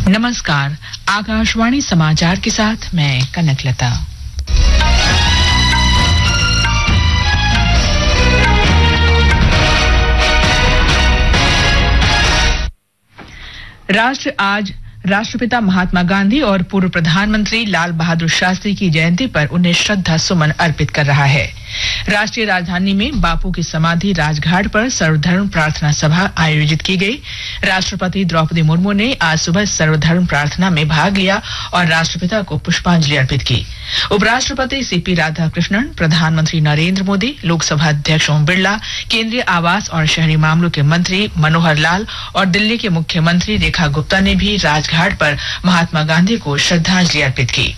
नमस्कार, आकाशवाणी समाचार के साथ मैं कनकलता। राष्ट्र आज राष्ट्रपिता महात्मा गांधी और पूर्व प्रधानमंत्री लाल बहादुर शास्त्री की जयंती पर उन्हें श्रद्धा सुमन अर्पित कर रहा है। राष्ट्रीय राजधानी में बापू की समाधि राजघाट पर सर्वधर्म प्रार्थना सभा आयोजित की गई। राष्ट्रपति द्रौपदी मुर्मू ने आज सुबह सर्वधर्म प्रार्थना में भाग लिया और राष्ट्रपिता को पुष्पांजलि अर्पित की। उपराष्ट्रपति सीपी राधाकृष्णन, प्रधानमंत्री नरेंद्र मोदी, लोकसभा अध्यक्ष ओम बिरला, केंद्रीय आवास और शहरी मामलों के मंत्री मनोहर लाल और दिल्ली के मुख्यमंत्री रेखा गुप्ता ने भी राजघाट पर महात्मा गांधी को श्रद्धांजलि अर्पित की।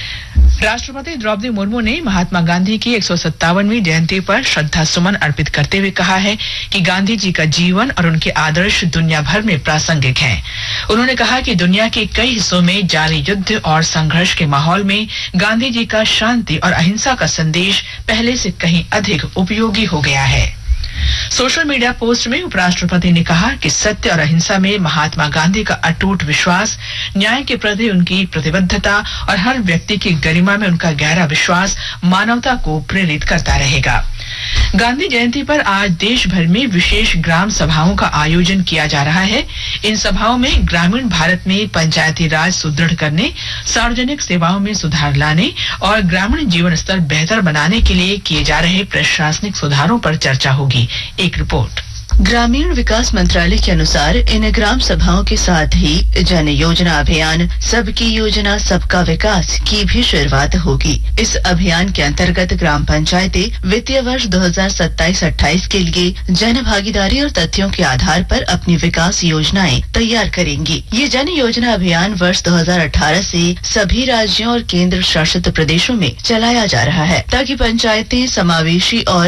राष्ट्रपति द्रौपदी मुर्मू ने महात्मा गांधी की 157वीं जयंती पर श्रद्धा सुमन अर्पित करते हुए कहा है कि गांधी जी का जीवन और उनके आदर्श दुनिया भर में प्रासंगिक हैं। उन्होंने कहा कि दुनिया के कई हिस्सों में जारी युद्ध और संघर्ष के माहौल में गांधी जी का शांति और अहिंसा का संदेश पहले से कहीं अधिक उपयोगी हो गया है। सोशल मीडिया पोस्ट में उपराष्ट्रपति ने कहा कि सत्य और अहिंसा में महात्मा गांधी का अटूट विश्वास, न्याय के प्रति उनकी प्रतिबद्धता और हर व्यक्ति की गरिमा में उनका गहरा विश्वास मानवता को प्रेरित करता रहेगा। गांधी जयंती पर आज देश भर में विशेष ग्राम सभाओं का आयोजन किया जा रहा है। इन सभाओं में ग्रामीण भारत में पंचायती राज सुदृढ़ करने, सार्वजनिक सेवाओं में सुधार लाने और ग्रामीण जीवन स्तर बेहतर बनाने के लिए किए जा रहे प्रशासनिक सुधारों पर चर्चा होगी। एक रिपोर्ट। ग्रामीण विकास मंत्रालय के अनुसार इन ग्राम सभाओं के साथ ही जन योजना अभियान सबकी योजना सबका विकास की भी शुरुआत होगी। इस अभियान के अंतर्गत ग्राम पंचायतें वित्तीय वर्ष 2027-28 के लिए जन भागीदारी और तथ्यों के आधार पर अपनी विकास योजनाएं तैयार करेंगी। ये जन योजना अभियान वर्ष 2018 से सभी राज्यों और केंद्र शासित प्रदेशों में चलाया जा रहा है ताकि पंचायतें समावेशी और